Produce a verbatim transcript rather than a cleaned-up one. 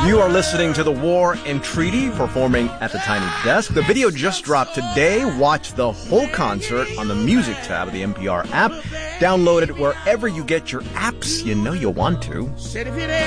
You are listening to The War and Treaty, performing at the Tiny Desk. The video just dropped today. Watch the whole concert on the Music tab of the N P R app. Download it wherever you get your apps. You know you'll want to.